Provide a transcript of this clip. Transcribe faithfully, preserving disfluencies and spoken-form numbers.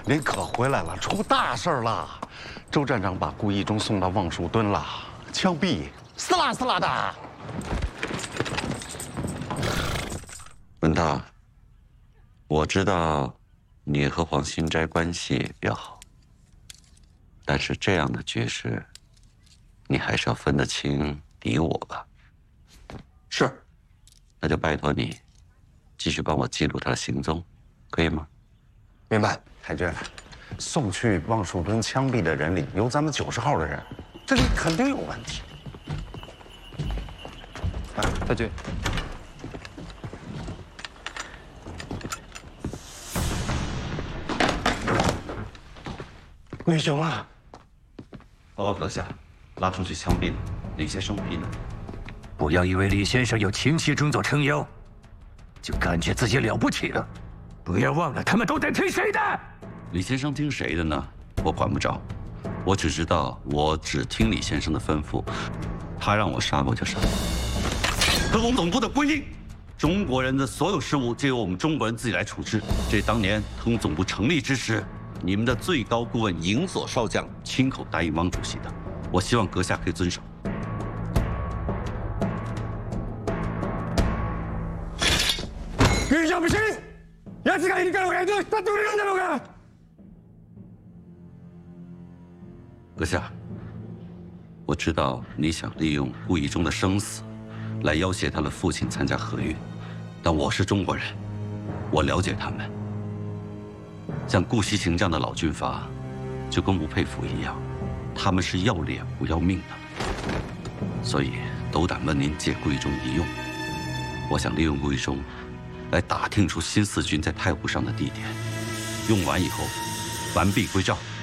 您可回来了，出大事了！周站长把顾一中送到望树墩了，枪毙，撕拉撕拉的。 文涛，我知道你和黄新斋关系比较好，但是这样的局势，你还是要分得清你我吧。 是， 那就拜托你，继续帮我记录他的行踪，可以吗？ 明白。 太君，送去望树墩枪毙的人里有咱们九十号的人，这里肯定有问题。 哎，太君， 女雄啊！ 报告阁下，拉出去枪毙了，李先生毙了。 不要以为李先生有清晰中佐撑腰，就感觉自己了不起了。不要忘了，他们都得听谁的。 李先生听谁的呢？我管不着，我只知道我只听李先生的吩咐，他让我杀我就杀。特工总部的规定，中国人的所有事务皆由我们中国人自己来处置。这当年特工总部成立之时，你们的最高顾问营佐少将亲口答应汪主席的，我希望阁下可以遵守。 于小不行，奴がいるから俺としたってくれるんだろうが。 阁下，我知道你想利用顾一中的生死，来要挟他的父亲参加和运，但我是中国人，我了解他们。像顾惜情这样的老军阀，就跟吴佩孚一样，他们是要脸不要命的。所以斗胆问您借顾一中一用，我想利用顾一中，来打听出新四军在太湖上的地点，用完以后完璧归赵。